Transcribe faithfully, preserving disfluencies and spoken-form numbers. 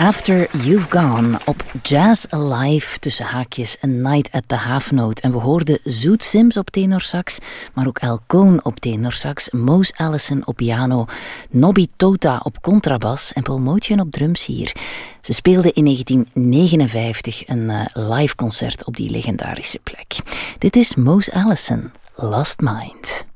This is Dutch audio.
After You've Gone op Jazz Alive, tussen haakjes A Night at the Half Note. En we hoorden Zoet Sims op tenorsax, maar ook El Cohn op tenorsax, Mose Allison op piano, Nobby Tota op contrabas en Paul Motian op drums hier. Ze speelden in negentien negenenvijftig een uh, live concert op die legendarische plek. Dit is Mose Allison, Lost Mind.